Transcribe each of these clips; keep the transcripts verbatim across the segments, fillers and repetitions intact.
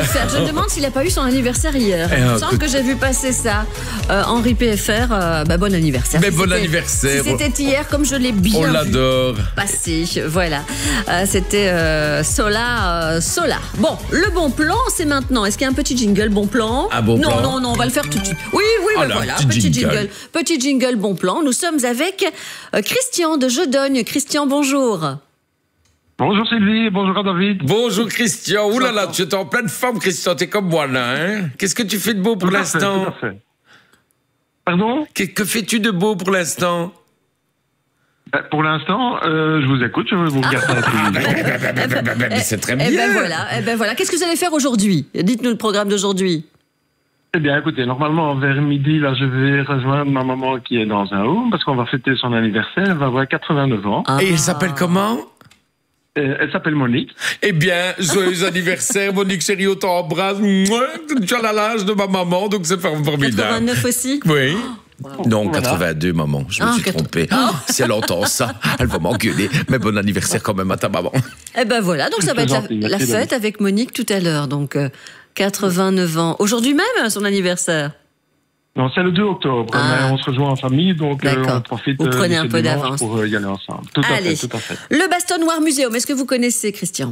R. Je me demande s'il n'a pas eu son anniversaire hier. Il me semble que j'ai vu passer ça. Euh, Henri P F R, euh, bah, bon anniversaire. Mais si bon anniversaire. Si c'était hier, comme je l'ai bien On vu l'adore. passer. Voilà. Euh, c'était euh, Sola, euh, Sola. Bon, le bon plan, c'est maintenant. Est-ce qu'il y a un petit jingle bon plan? Un bon non, plan. Non, non, on va le faire tout de suite. Oui, oui, Oh bah, là, voilà. petit Petit jingle. jingle. Petit jingle bon plan. Nous sommes avec euh, Christian de Jedogne. Christian, bonjour. Bonjour Sylvie, bonjour à David. Bonjour Christian. Ouh là là, tu es en pleine forme Christian, t'es comme moi là, hein? Qu'est-ce que tu fais de beau pour Tout à fait, l'instant? tout à fait. Pardon? Que, que fais-tu de beau pour l'instant? Euh, Pour l'instant, euh, je vous écoute, je vais vous regarder la télévision. Mais c'est très bien. Eh ben voilà, eh ben voilà. Qu'est-ce que vous allez faire aujourd'hui? Dites-nous le programme d'aujourd'hui. Eh bien, écoutez, normalement, vers midi, là, je vais rejoindre ma maman qui est dans un home parce qu'on va fêter son anniversaire. Elle va avoir quatre-vingt-neuf ans. Ah. Et il s'appelle comment? Euh, elle s'appelle Monique. Eh bien, joyeux anniversaire, Monique chérie, on t'embrasse. Mouah, tu as l'âge de ma maman, donc c'est formidable. quatre-vingt-neuf aussi? Oui. Non, Voilà. quatre-vingt-deux, maman. Je me Ah, suis quatre- trompé. Si elle entend ça, elle va m'engueuler. Mais bon anniversaire quand même à ta maman. Eh ben voilà, donc ça va C'est être la, gentil, la merci, fête avec Monique tout à l'heure. Donc euh, quatre-vingt-neuf ans. Aujourd'hui même, son anniversaire. Non, c'est le deux octobre. Ah. Mais on se rejoint en famille, donc euh, D'accord. on profite Vous euh, prenez de un ce peu dimanche d'avance. pour euh, y aller ensemble. Tout à Allez. fait, tout à fait. Le Bastonnoir Museum, est-ce que vous connaissez, Christian?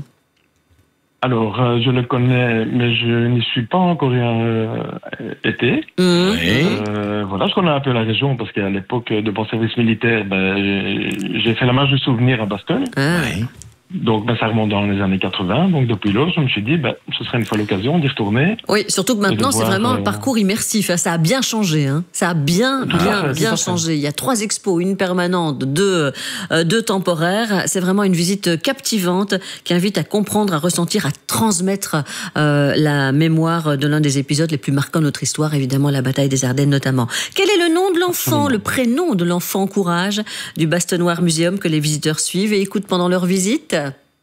Alors, euh, je le connais, mais je n'y suis pas encore euh, été. Mmh. Oui. Euh, voilà, je connais un peu la région parce qu'à l'époque de mon service militaire, ben, j'ai- j'ai fait la marche du souvenir à Bastogne. Ah. Oui. Donc, ben, ça remonte dans les années quatre-vingts. Donc, depuis lors, je me suis dit, ben, ce serait une fois l'occasion d'y retourner. Oui, surtout que maintenant, de c'est voir, vraiment un euh, parcours immersif. Ça a bien changé. Hein. Ça a bien, Tout à bien, fait, bien tout à fait. changé. Il y a trois expos, une permanente, deux, euh, deux temporaires. C'est vraiment une visite captivante qui invite à comprendre, à ressentir, à transmettre euh, la mémoire de l'un des épisodes les plus marquants de notre histoire, évidemment la bataille des Ardennes notamment. Quel est le nom de l'enfant, le prénom de l'enfant courage du Bastonnoir Museum que les visiteurs suivent et écoutent pendant leur visite?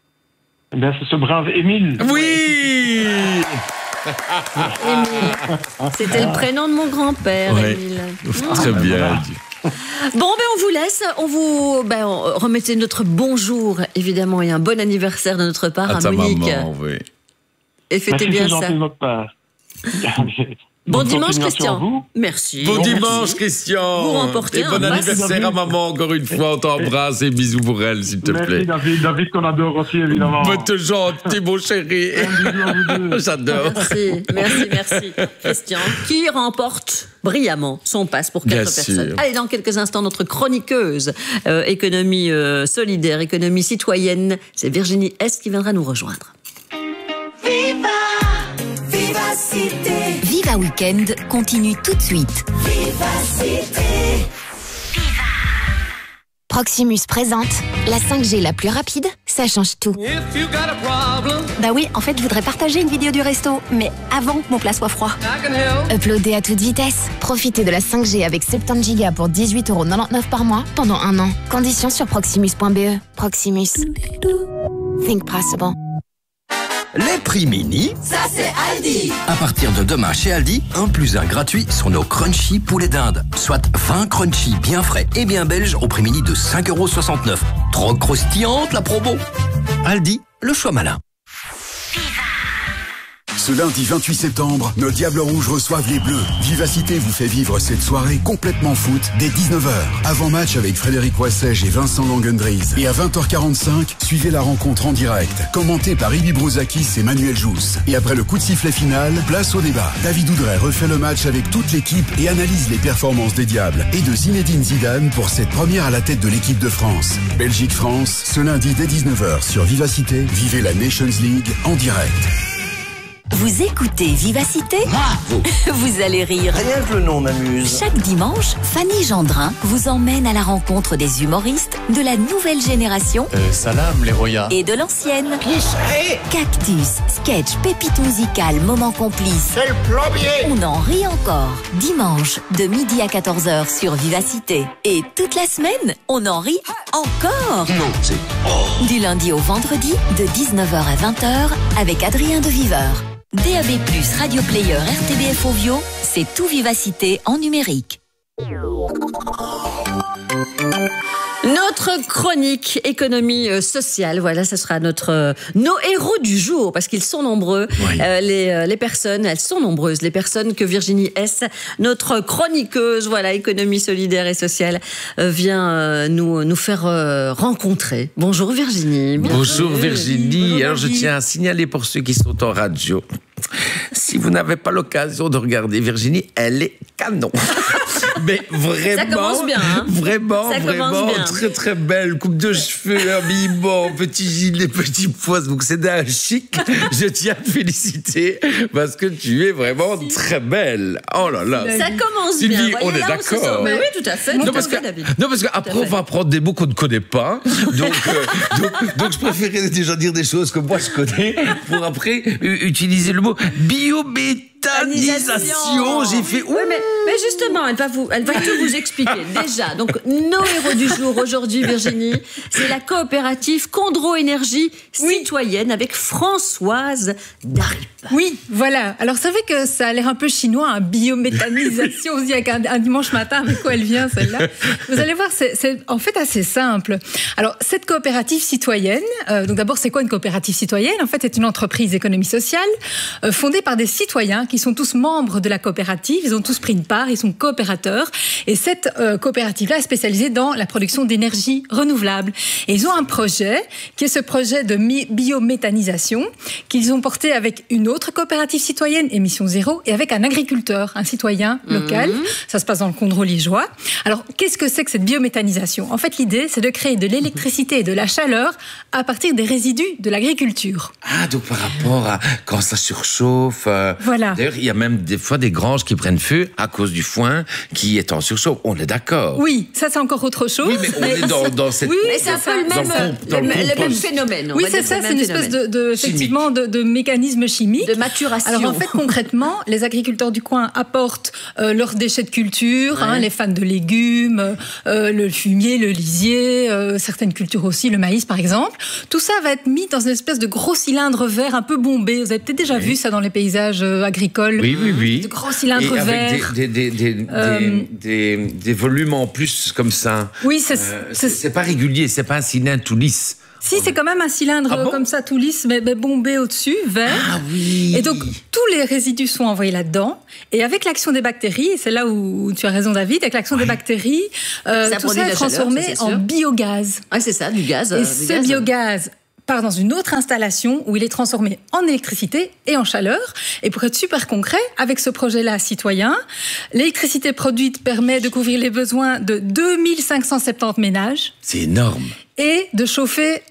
Eh bien, c'est ce brave Émile. Oui. Émile. C'était le prénom de mon grand-père, Ouais. Émile. Très bien. voilà. Bon, ben on vous laisse, on vous ben, on- remettez notre bonjour, évidemment, et un bon anniversaire de notre part à, À ta Monique. maman, oui. Et fêtez Merci, bien c'est ça. gentil de votre part. Bon Bonne dimanche, continuation à Christian. vous. Merci. Bon Merci. dimanche, Christian. Vous remportez Et un bon masque. anniversaire à maman, encore une fois. On t'embrasse et bisous pour elle, s'il te Merci plaît. David, David qu'on adore aussi évidemment. Mais t'es gentil, mon chéri. Un bisou à vous deux. J'adore. Merci, merci, merci, Christian, qui remporte brillamment son passe pour quatre Bien personnes. sûr. Allez, dans quelques instants, notre chroniqueuse euh, économie euh, solidaire, économie citoyenne, c'est Virginie S qui viendra nous rejoindre. Viva Vivacité. Viva Weekend continue tout de suite. Vivacité. Proximus présente la cinq G la plus rapide, ça change tout. Bah oui, en fait, je voudrais partager une vidéo du resto, mais avant que mon plat soit froid. Uploadé à toute vitesse. Profitez de la cinq G avec soixante-dix gigas pour dix-huit euros quatre-vingt-dix-neuf par mois pendant un an. Conditions sur proximus point b e. Proximus. Think possible. Les prix mini, Ça c'est Aldi. à partir de demain chez Aldi, un plus un gratuit sur nos crunchy poulets d'Inde. Soit vingt crunchy bien frais et bien belges au prix mini de cinq euros soixante-neuf. Trop croustillante la promo. Aldi, le choix malin. Ce lundi vingt-huit septembre, nos Diables Rouges reçoivent les Bleus. Vivacité vous fait vivre cette soirée complètement foot dès dix-neuf heures. Avant match avec Frédéric Wassège et Vincent Langendries. Et à vingt heures quarante-cinq, suivez la rencontre en direct, commentée par Ibi Brouzakis et Manuel Jousse. Et après le coup de sifflet final, place au débat. David Oudray refait le match avec toute l'équipe et analyse les performances des Diables et de Zinedine Zidane pour cette première à la tête de l'équipe de France. Belgique-France, ce lundi dès dix-neuf heures sur Vivacité, vivez la Nations League en direct. Vous écoutez Vivacité? Vous allez rire. Rien que le nom m'amuse. Chaque dimanche, Fanny Gendrin vous emmène à la rencontre des humoristes de la nouvelle génération Euh, salam, les Roya. et de l'ancienne. Cactus, sketch, pépite musicale, moment complice. C'est le plombier. On en rit encore. Dimanche, de midi à quatorze heures sur Vivacité. Et toute la semaine, on en rit encore. Non, c'est... Du lundi au vendredi, de dix-neuf heures à vingt heures, avec Adrien de Viveur. D A B plus, Radio Player, R T B F Ovio, c'est tout Vivacité en numérique. Notre chronique économie euh, sociale, voilà, ce sera notre euh, nos héros du jour, parce qu'ils sont nombreux. Oui. Euh, les, euh, les personnes, elles sont nombreuses, les personnes que Virginie S, notre chroniqueuse, voilà, économie solidaire et sociale, euh, vient euh, nous nous faire euh, rencontrer. Bonjour Virginie. Bienvenue. Bonjour Virginie. Bonjour, Alors je Virginie. tiens à signaler pour ceux qui sont en radio, si vous n'avez pas l'occasion de regarder Virginie, elle est canon. Mais vraiment, Ça commence bien, hein. vraiment, Ça commence vraiment, bien. très très belle coupe de cheveux, habillement, petit gilet, petit pois, donc c'est d'un chic. Je tiens à te féliciter parce que tu es vraiment très belle. Oh là là. Ça commence Sylvie, bien. on Voyez, est là, on se d'accord. sent. Mais oui, tout à fait. Non tout parce, à que, fait, David. non, parce qu'après, Tout à on fait. va apprendre des mots qu'on ne connaît pas. Donc, euh, donc, donc, je préférais déjà dire des choses que moi, je connais pour après euh, utiliser le mot biométhanisation. J'ai fait... Oui, mais, mais justement, elle va, vous, elle va tout vous expliquer. Déjà, donc, nos héros du jour aujourd'hui, Virginie, c'est la coopérative Condro Énergie citoyenne avec Françoise Darip. Oui, voilà. Alors, c'est vrai que ça a l'air un peu chinois, un biométhanisation. On se dit avec un, un dimanche matin, avec quoi elle vient, celle-là. Vous allez voir, c'est, c'est en fait assez simple. Alors, cette coopérative citoyenne, euh, donc d'abord, c'est quoi une coopérative citoyenne? En fait, c'est une entreprise d'économie sociale euh, fondée par des citoyens qui sont tous membres de la coopérative. Ils ont tous pris une part, ils sont coopérateurs. Et cette euh, coopérative-là est spécialisée dans la production d'énergie renouvelable. Et ils ont un projet, qui est ce projet de mi- biométhanisation, qu'ils ont porté avec une autre coopérative citoyenne, Émission Zéro, et avec un agriculteur, un citoyen local. Mmh. Ça se passe dans le Condro liégeois. Alors, qu'est-ce que c'est que cette biométhanisation? En fait, l'idée, c'est de créer de l'électricité et de la chaleur à partir des résidus de l'agriculture. Ah, donc par rapport à quand ça surchauffe. Euh, Voilà. D'ailleurs, il y a même des fois des granges qui prennent feu à cause du foin qui est en surchauffe. On est d'accord. Oui, ça, c'est encore autre chose. Oui, mais on est dans, dans cette... Oui, Mais c'est un peu le Dans même, le com- dans le, le le même compost. phénomène. on Oui, va c'est dire, ça, le c'est même une espèce phénomène. de, de, effectivement, de, de mécanisme chimique. De maturation. Alors en fait, concrètement, les agriculteurs du coin apportent euh, leurs déchets de culture, hein, les fans de légumes, euh, le fumier, le lisier, euh, certaines cultures aussi, le maïs par exemple. Tout ça va être mis dans une espèce de gros cylindre vert un peu bombé. Vous avez peut-être déjà Oui. vu ça dans les paysages euh, agricoles. Oui, oui, oui. De gros cylindres Et avec verts. des, des, des, des, Euh, des, des, des volumes en plus comme ça. Oui, c'est... Euh, c'est- c'est c'est pas régulier, c'est pas un cylindre tout lisse. Si, c'est quand même un cylindre Ah bon comme ça, tout lisse, mais, mais bombé au-dessus, vert. Ah oui. Et donc, tous les résidus sont envoyés là-dedans. Et avec l'action des bactéries, et c'est là où tu as raison, David, avec l'action des bactéries, euh, Ça tout produit ça de est la chaleur, transformé ça, c'est en sûr. biogaz. Ah, c'est ça, du gaz. euh, Et du ce gaz. biogaz part dans une autre installation où il est transformé en électricité et en chaleur. Et pour être super concret, avec ce projet-là citoyen, l'électricité produite permet de couvrir les besoins de deux mille cinq cent soixante-dix ménages C'est énorme. et de chauffer